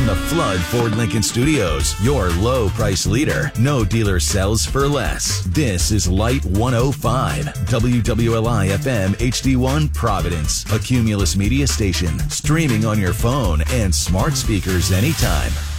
From the Flood Ford Lincoln Studios, your low price leader. No dealer sells for less. This is Light 105, WWLI FM HD1 Providence, a Cumulus Media station, streaming on your phone and smart speakers anytime.